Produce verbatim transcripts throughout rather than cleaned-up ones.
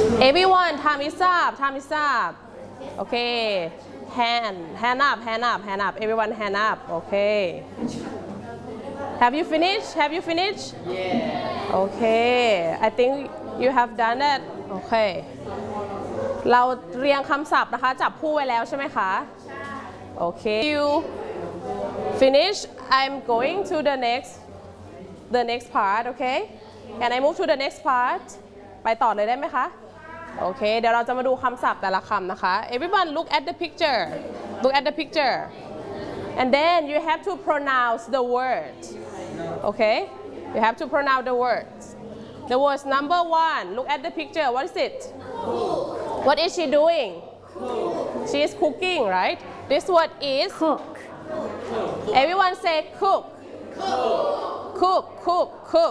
everyone time is up time is up okay hand hand up hand up hand up everyone hand up okay have you finished have you finished yeah okay I think you have done it okayเราเรียงคำศัพท์นะคะจับคู่ไว้แล้วใช่ไหมคะโอเค you finish I'm going to the next the next part okay can I move to the next part ไปต่อเลยได้ไหมคะโอเคเดี๋ยวเราจะมาดูคำศัพท์แต่ละคำนะคะ everyone look at the picture look at the picture and then you have to pronounce the word okay you have to pronounce the words the words number one look at the picture what is it what is she doing she is cooking right this word is cook everyone say cook cook cook cook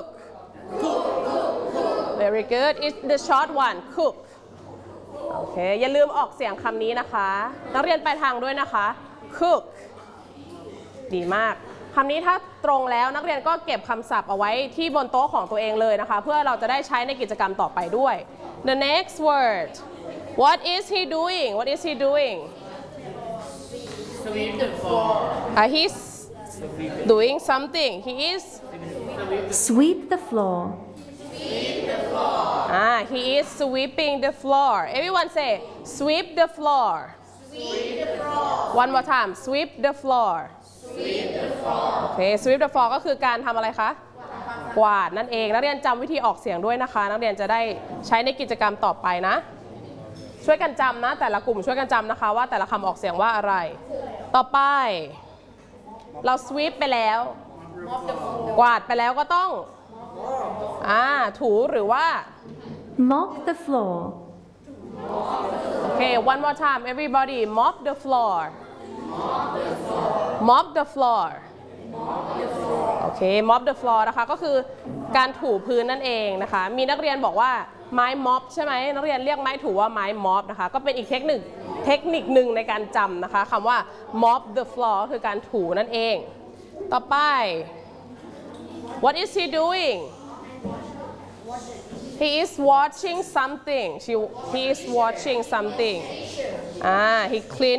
very good it's the short one cook โอเคอย่าลืมออกเสียงคำนี้นะคะนักเรียนไปทางด้วยนะคะ cook ดีมากคำนี้ถ้าตรงแล้วนักเรียนก็เก็บคำศัพท์เอาไว้ที่บนโต๊ะของตัวเองเลยนะคะเพื่อเราจะได้ใช้ในกิจกรรมต่อไปด้วย the next word what is he doing what is he doing sweep the floor uh, he's doing something he is sweep the floor ah he is sweeping the floor everyone say sweep the floor sweep the floor one more time sweep the floor sweep the floor โอเค sweep the floor ก็คือการทำอะไรคะกวาดนั่นเองนักเรียนจำวิธีออกเสียงด้วยนะคะนักเรียนจะได้ใช้ในกิจกรรมต่อไปนะช่วยกันจำนะแต่ละกลุ่มช่วยกันจำนะคะว่าแต่ละคำออกเสียงว่าอะไรต่อไปเรา sweep ไปแล้วกวาดไปแล้วก็ต้องอ่าถูหรือว่า mop the floor โอเค one more time everybody mop the floor mop the floor โอเค mop the floor นะคะก็คือการถูพื้นนั่นเองนะคะมีนักเรียนบอกว่าไม้ mop ใช่ไหมนักเรียนเรียกไม้ถูว่าไม้ mop นะคะก็เป็นอีกเทคนิคเทคนิคหนึ่งในการจำนะคะคำว่า mop the floor คือการถูนั่นเองต่อไป what is he doing he is watching something she he is watching something ah he clean